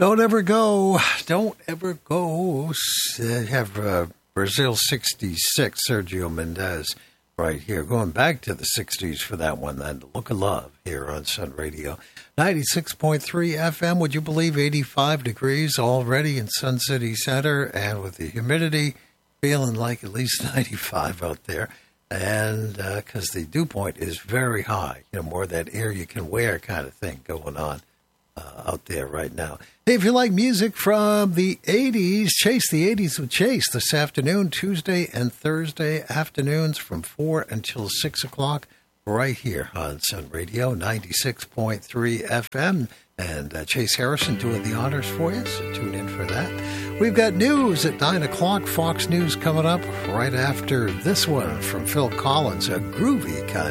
Don't ever go. Don't ever go. They have Brazil 66, Sergio Mendes, right here. Going back to the 60s for that one, then. The Look of Love here on Sun Radio. 96.3 FM. Would you believe 85 degrees already in Sun City Center? And with the humidity, feeling like at least 95 out there. And because the dew point is very high. You know, more of that air you can wear kind of thing going on out there right now. Hey, if you like music from the 80s, Chase the 80s with Chase this afternoon, Tuesday and Thursday afternoons from 4 until 6 o'clock, right here on Sun Radio, 96.3 FM. And Chase Harrison doing the honors for you, so tune in for that. We've got news at 9 o'clock, Fox News coming up right after this one from Phil Collins, a groovy kind